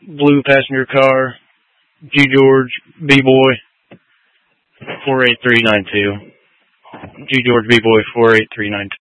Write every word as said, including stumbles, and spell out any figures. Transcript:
blue passenger car, G George B Boy four eight three nine two. G George B Boy four eight three nine two.